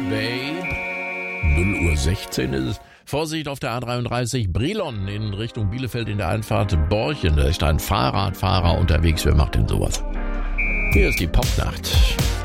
Bay. 0:16 ist es. Vorsicht auf der A33 Brilon in Richtung Bielefeld in der Einfahrt Borchen. Da ist ein Fahrradfahrer unterwegs. Wer macht denn sowas? Hier ist die Popnacht.